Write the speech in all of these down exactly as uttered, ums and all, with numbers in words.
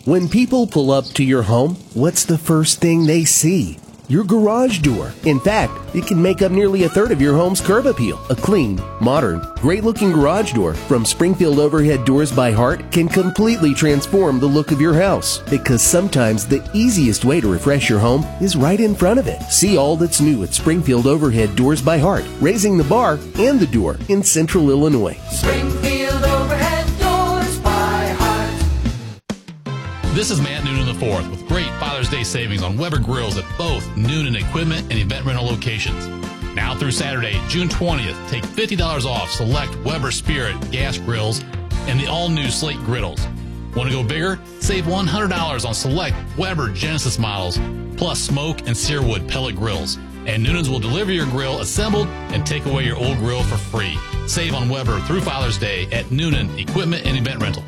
When people pull up to your home, what's the first thing they see? Your garage door. In fact, it can make up nearly a third of your home's curb appeal. A clean, modern, great-looking garage door from Springfield Overhead Doors by Heart can completely transform the look of your house. Because sometimes the easiest way to refresh your home is right in front of it. See all that's new at Springfield Overhead Doors by Heart, raising the bar and the door in Central Illinois. Springfield Overhead Doors by Heart. This is Matt Noonan the fourth with great Father's Day savings on Weber grills at both Noonan Equipment and Event Rental locations. Now through Saturday, June twentieth, take fifty dollars off select Weber Spirit gas grills and the all-new Slate griddles. Want to go bigger? Save one hundred dollars on select Weber Genesis models, plus smoke and searwood pellet grills. And Noonan's will deliver your grill assembled and take away your old grill for free. Save on Weber through Father's Day at Noonan Equipment and Event Rental.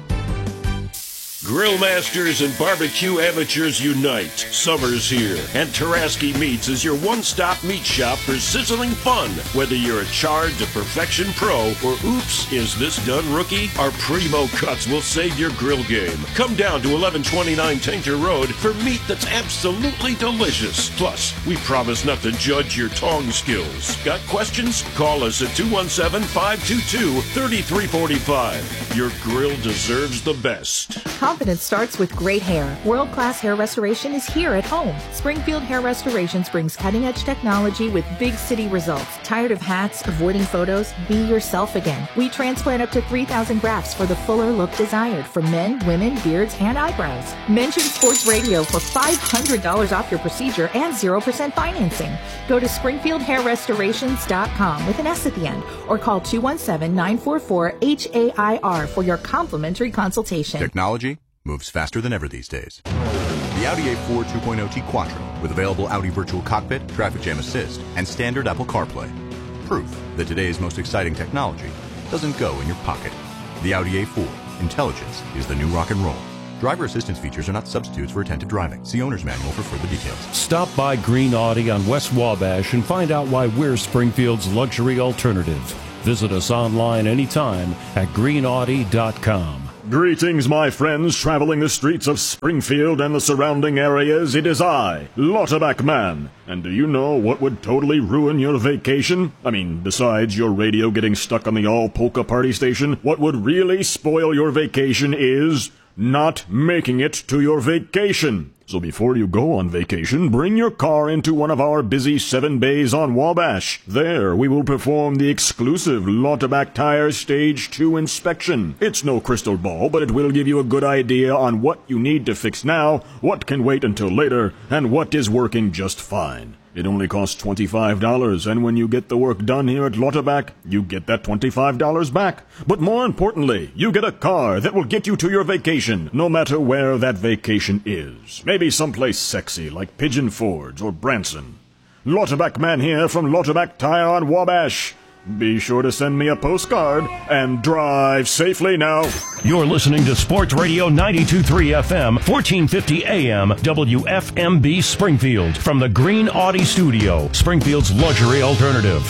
Grill masters and barbecue amateurs unite. Summer's here, and Taraski Meats is your one-stop meat shop for sizzling fun. Whether you're a charred to perfection pro or oops, is this done rookie? Our primo cuts will save your grill game. Come down to eleven twenty-nine Tainter Road for meat that's absolutely delicious. Plus, we promise not to judge your tong skills. Got questions? Call us at two one seven, five two two, three three four five. Your grill deserves the best. Confidence starts with great hair. World-class hair restoration is here at home. Springfield Hair Restorations brings cutting-edge technology with big city results. Tired of hats, avoiding photos? Be yourself again. We transplant up to three thousand grafts for the fuller look desired for men, women, beards, and eyebrows. Mention Sports Radio for five hundred dollars off your procedure and zero percent financing. Go to springfield hair restorations dot com with an S at the end or call two one seven, nine four four, H A I R for your complimentary consultation. Technology moves faster than ever these days. The Audi A four two point oh T Quattro with available Audi Virtual Cockpit, Traffic Jam Assist, and standard Apple CarPlay. Proof that today's most exciting technology doesn't go in your pocket. The Audi A four. Intelligence is the new rock and roll. Driver assistance features are not substitutes for attentive driving. See owner's manual for further details. Stop by Green Audi on West Wabash and find out why we're Springfield's luxury alternative. Visit us online anytime at green audi dot com. Greetings, my friends, traveling the streets of Springfield and the surrounding areas. It is I, Lauterbach Man. And do you know what would totally ruin your vacation? I mean, besides your radio getting stuck on the all-polka party station, what would really spoil your vacation is not making it to your vacation. So before you go on vacation, bring your car into one of our busy seven bays on Wabash. There, we will perform the exclusive Lauterbach Tire Stage two inspection. It's no crystal ball, but it will give you a good idea on what you need to fix now, what can wait until later, and what is working just fine. It only costs twenty-five dollars, and when you get the work done here at Lauterbach, you get that twenty-five dollars back. But more importantly, you get a car that will get you to your vacation, no matter where that vacation is. Maybe someplace sexy like Pigeon Forge or Branson. Lauterbach Man here from Lauterbach Tire on Wabash. Be sure to send me a postcard and drive safely now. You're listening to Sports Radio ninety-two point three F M, fourteen fifty A M, W F M B Springfield. From the Green Audi Studio, Springfield's luxury alternative.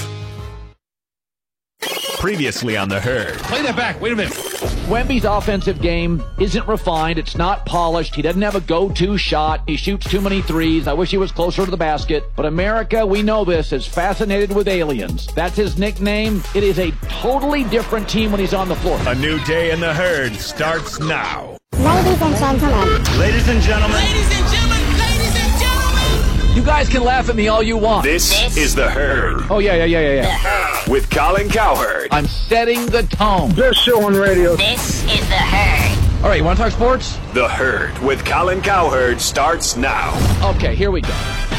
Previously on The Herd. Play that back. Wait a minute. Wemby's offensive game isn't refined. It's not polished. He doesn't have a go-to shot. He shoots too many threes. I wish he was closer to the basket. But America, we know this, is fascinated with aliens. That's his nickname. It is a totally different team when he's on the floor. A new day in The Herd starts now. Ladies and gentlemen. Ladies and gentlemen. Ladies and gentlemen. Ladies and gentlemen. You guys can laugh at me all you want. This, this is The Herd. Oh, yeah, yeah, yeah, yeah, yeah. With Colin Cowherd. I'm setting the tone. Best show on radio. This is The Herd. All right, you want to talk sports? The Herd with Colin Cowherd starts now. Okay, here we go.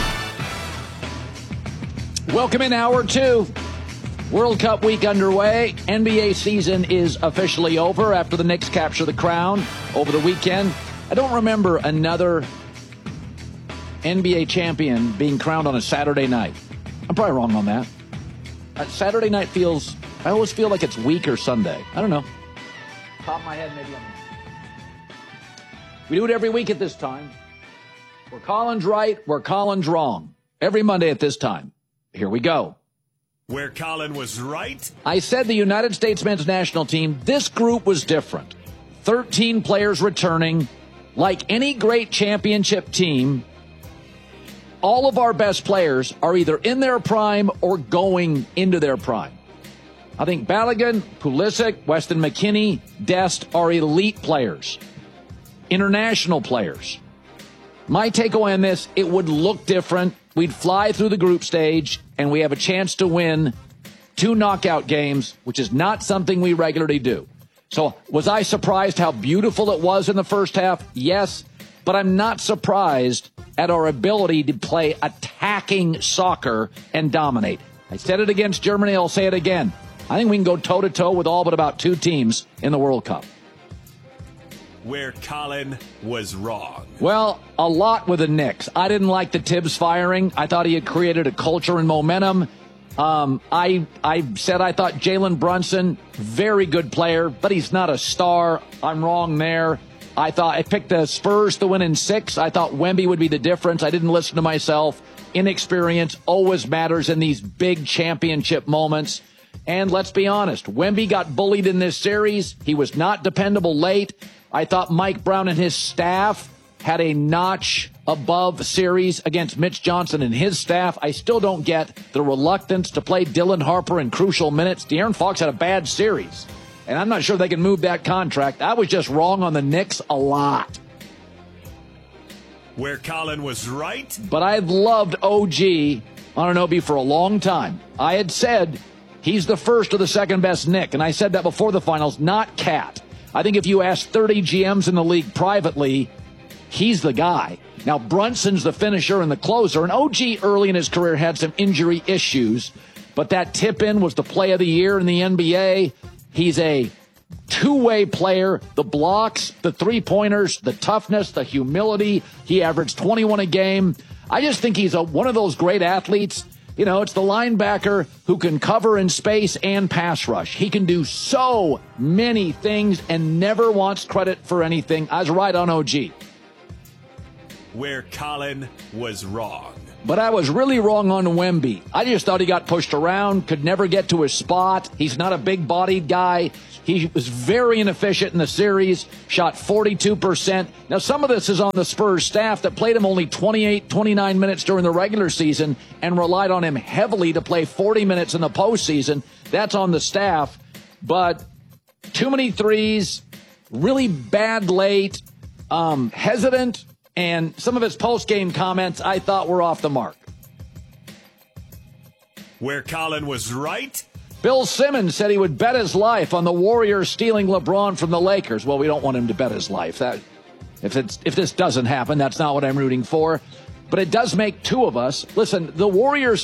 Welcome in hour two. World Cup week underway. N B A season is officially over after the Knicks capture the crown over the weekend. I don't remember another N B A champion being crowned on a Saturday night. I'm probably wrong on that. Uh, Saturday night feels, I always feel like it's week or Sunday. I don't know. Top of my head, maybe I'm... We do it every week at this time. Where Colin's right, where Colin's wrong. Every Monday at this time. Here we go. Where Colin was right? I said the United States men's national team, this group was different. thirteen players returning, Like any great championship team, all of our best players are either in their prime or going into their prime. I think Balogun, Pulisic, Weston McKennie, Dest are elite players, international players. My takeaway on this, it would look different. We'd fly through the group stage, and we have a chance to win two knockout games, which is not something we regularly do. So was I surprised how beautiful it was in the first half? Yes, but I'm not surprised at our ability to play attacking soccer and dominate. I said it against Germany, I'll say it again. I think we can go toe-to-toe with all but about two teams in the World Cup. Where Colin was wrong. Well, a lot with the Knicks. I didn't like the Tibbs firing. I thought he had created a culture and momentum. Um, I I said I thought Jalen Brunson, very good player, but he's not a star. I'm wrong there. I thought I picked the Spurs to win in six. I thought Wemby would be the difference. I didn't listen to myself. Inexperience always matters in these big championship moments. And let's be honest, Wemby got bullied in this series. He was not dependable late. I thought Mike Brown and his staff had a notch above series against Mitch Johnson and his staff. I still don't get the reluctance to play Dylan Harper in crucial minutes. De'Aaron Fox had a bad series, and I'm not sure they can move that contract. I was just wrong on the Knicks a lot. Where Colin was right. But I've loved O G Anunoby for a long time. I had said he's the first or the second best Knick, and I said that before the finals, not Cat. I think if you ask thirty G Ms in the league privately, he's the guy. Now, Brunson's the finisher and the closer, and O G early in his career had some injury issues, but that tip-in was the play of the year in the N B A. He's a two-way player. The blocks, the three-pointers, the toughness, the humility. He averaged twenty-one a game. I just think he's a, one of those great athletes. You know, it's the linebacker who can cover in space and pass rush. He can do so many things and never wants credit for anything. I was right on O G. Where Colin was wrong. But I was really wrong on Wemby. I just thought he got pushed around, could never get to his spot. He's not a big-bodied guy. He was very inefficient in the series, shot forty-two percent. Now, some of this is on the Spurs staff that played him only twenty-eight, twenty-nine minutes during the regular season and relied on him heavily to play forty minutes in the postseason. That's on the staff. But too many threes, really bad late, um, hesitant, and some of his post-game comments I thought were off the mark. Where Colin was right. Bill Simmons said he would bet his life on the Warriors stealing LeBron from the Lakers. Well, we don't want him to bet his life. That, if it's, if this doesn't happen, that's not what I'm rooting for. But it does make two of us. Listen, the Warriors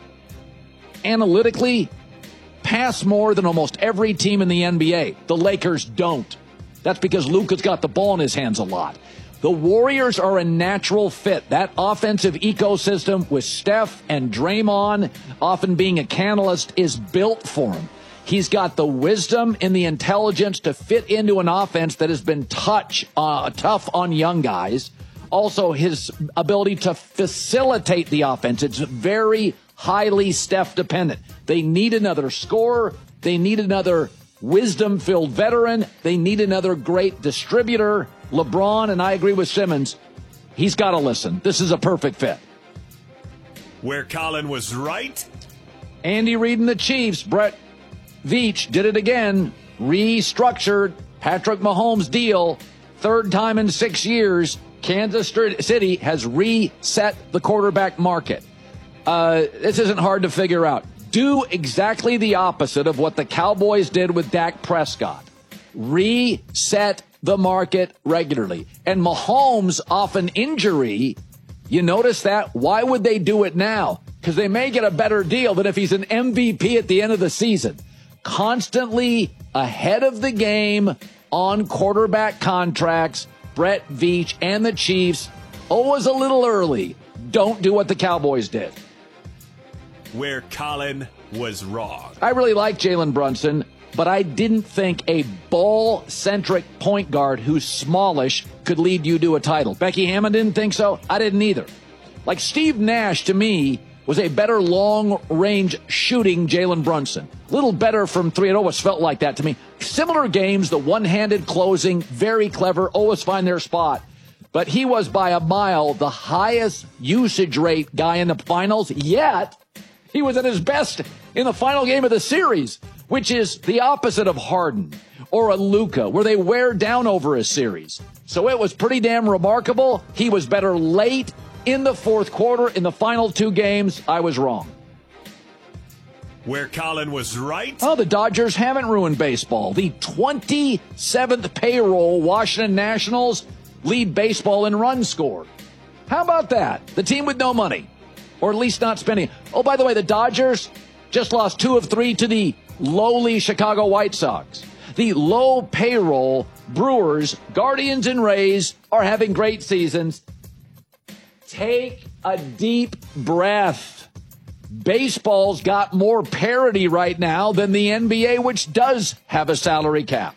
analytically pass more than almost every team in the N B A. The Lakers don't. That's because Luka's got the ball in his hands a lot. The Warriors are a natural fit. That offensive ecosystem with Steph and Draymond often being a catalyst is built for him. He's got the wisdom and the intelligence to fit into an offense that has been touch, uh, tough on young guys. Also, his ability to facilitate the offense. It's very highly Steph dependent. They need another scorer. They need another wisdom-filled veteran. They need another great distributor. LeBron, and I agree with Simmons, he's got to listen. This is a perfect fit. Where Colin was right. Andy Reid and the Chiefs, Brett Veach did it again. Restructured Patrick Mahomes' deal. Third time in six years, Kansas City has reset the quarterback market. Uh, this isn't hard to figure out. Do exactly the opposite of what the Cowboys did with Dak Prescott. Reset the market regularly. And Mahomes, off an injury, you notice that? Why would they do it now? Because they may get a better deal than if he's an M V P at the end of the season. Constantly ahead of the game on quarterback contracts, Brett Veach and the Chiefs, always a little early. Don't do what the Cowboys did. Where Colin was wrong. I really like Jalen Brunson, but I didn't think a ball-centric point guard who's smallish could lead you to a title. Becky Hammond didn't think so. I didn't either. Like Steve Nash, to me, was a better long-range shooting Jalen Brunson. A little better from three. It always felt like that to me. Similar games, the one-handed closing, very clever, always find their spot. But he was by a mile the highest usage rate guy in the finals, yet he was at his best in the final game of the series, which is the opposite of Harden or a Luka, where they wear down over a series. So it was pretty damn remarkable. He was better late in the fourth quarter. In the final two games, I was wrong. Where Colin was right? Oh, the Dodgers haven't ruined baseball. The twenty-seventh payroll Washington Nationals lead baseball in runs scored. How about that? The team with no money, or at least not spending. Oh, by the way, the Dodgers just lost two of three to the lowly Chicago White Sox. The low payroll Brewers, Guardians, and Rays are having great seasons. Take a deep breath. Baseball's got more parity right now than the N B A, which does have a salary cap.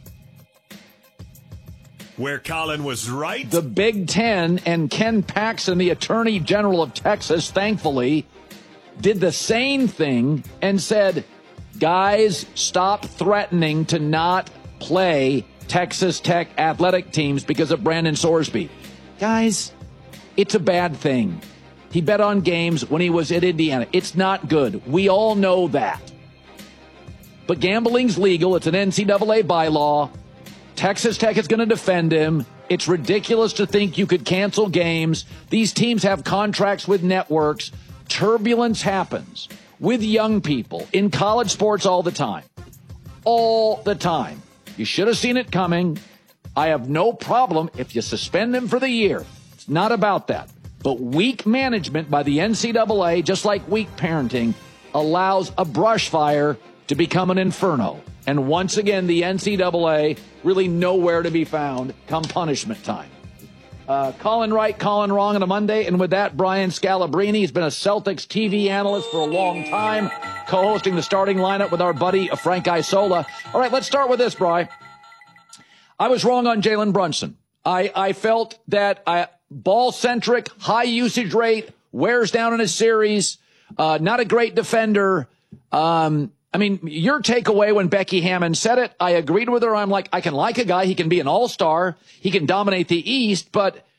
Where Colin was right? The Big Ten and Ken Paxton, the Attorney General of Texas, thankfully, did the same thing and said, guys, stop threatening to not play Texas Tech athletic teams because of Brandon Sorsby. Guys, it's a bad thing. He bet on games when he was at Indiana. It's not good. We all know that. But gambling's legal. It's an N C double A bylaw. Texas Tech is going to defend him. It's ridiculous to think you could cancel games. These teams have contracts with networks. Turbulence happens with young people in college sports all the time. All the time. You should have seen it coming. I have no problem if you suspend him for the year. It's not about that. But weak management by the N C double A, just like weak parenting, allows a brush fire to become an inferno. And once again, the N C double A really nowhere to be found come punishment time. Uh, Colin right, Colin wrong on a Monday. And with that, Brian Scalabrine. He's been a Celtics T V analyst for a long time, co-hosting the starting lineup with our buddy Frank Isola. All right, let's start with this, Bri. I was wrong on Jalen Brunson. I, I felt that I, ball-centric, high usage rate, wears down in a series, uh, not a great defender. Um, I mean, your takeaway when Becky Hammond said it, I agreed with her. I'm like, I can like a guy. He can be an all-star. He can dominate the East, but